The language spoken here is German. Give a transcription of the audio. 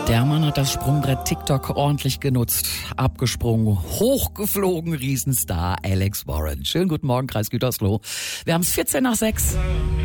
Der Mann hat das Sprungbrett TikTok ordentlich genutzt, abgesprungen, hochgeflogen, Riesenstar Alex Warren. Schönen guten Morgen, Kreis Gütersloh. Wir haben es 14 nach 6.